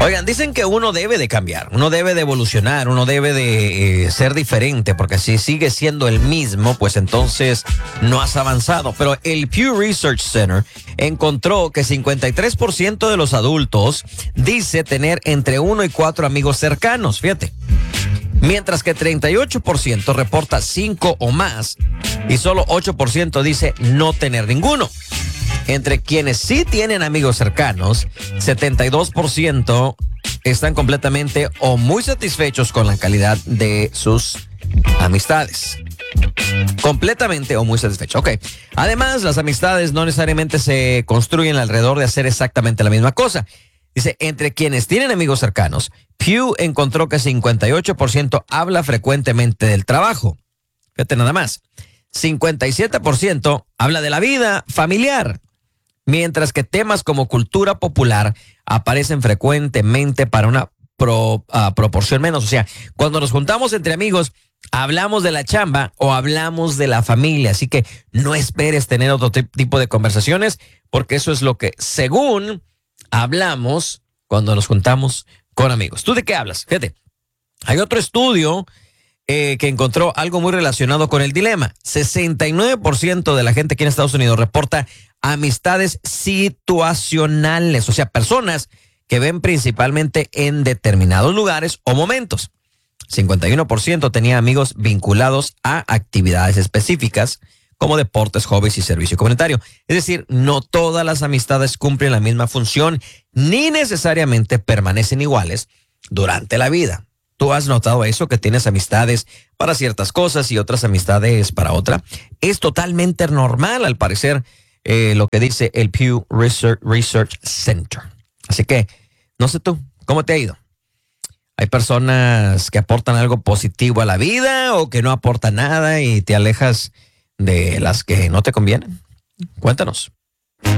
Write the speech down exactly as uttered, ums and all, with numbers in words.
Oigan, dicen que uno debe de cambiar, uno debe de evolucionar, uno debe de eh, ser diferente, porque si sigue siendo el mismo, pues entonces no has avanzado. Pero el Pew Research Center encontró que cincuenta y tres por ciento de los adultos dice tener entre uno y cuatro amigos cercanos, fíjate. Mientras que treinta y ocho por ciento reporta cinco o más y solo ocho por ciento dice no tener ninguno. Entre quienes sí tienen amigos cercanos, setenta y dos por ciento están completamente o muy satisfechos con la calidad de sus amistades. Completamente o muy satisfechos. Ok. Además, las amistades no necesariamente se construyen alrededor de hacer exactamente la misma cosa. Dice, entre quienes tienen amigos cercanos, Pew encontró que cincuenta y ocho por ciento habla frecuentemente del trabajo. Fíjate nada más. cincuenta y siete por ciento habla de la vida familiar. Mientras que temas como cultura popular aparecen frecuentemente para una pro, uh, proporción menos. O sea, cuando nos juntamos entre amigos, hablamos de la chamba o hablamos de la familia. Así que no esperes tener otro tipo de conversaciones, porque eso es lo que, según hablamos cuando nos juntamos con amigos. ¿Tú de qué hablas? Fíjate, hay otro estudio eh, que encontró algo muy relacionado con el dilema. sesenta y nueve por ciento de la gente aquí en Estados Unidos reporta amistades situacionales, o sea, personas que ven principalmente en determinados lugares o momentos. cincuenta y uno por ciento tenía amigos vinculados a actividades específicas como deportes, hobbies y servicio comunitario. Es decir, no todas las amistades cumplen la misma función ni necesariamente permanecen iguales durante la vida. ¿Tú has notado eso, que tienes amistades para ciertas cosas y otras amistades para otra? Es totalmente normal, al parecer, eh, lo que dice el Pew Research, Research Center. Así que, no sé tú, ¿cómo te ha ido? ¿Hay personas que aportan algo positivo a la vida o que no aportan nada y te alejas de las que no te convienen? Cuéntanos.